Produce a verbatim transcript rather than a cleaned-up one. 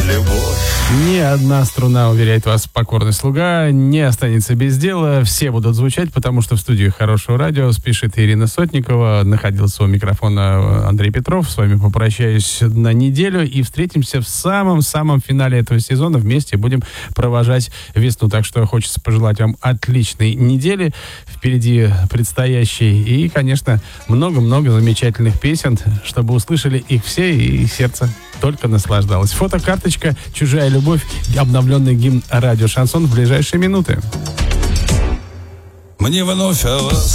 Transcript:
любовь. Ни одна струна, уверяет вас покорный слуга, не останется без дела. Все будут звучать, потому что в студии Хорошего радио спешит Ирина Сотникова. Находился у микрофона Андрей Петров. С вами попрощаюсь на неделю и встретимся в самом-самом финале этого сезона. Вместе будем провожать весну. Так что хочется пожелать вам отличной недели. Впереди предстоящей. И, конечно, много-много замечательных песен, чтобы услышали их все и сердце только наслаждалось. Фотокарточка «Чужая любовь», обновленный гимн радио «Шансон» в ближайшие минуты. Мне вновь о вас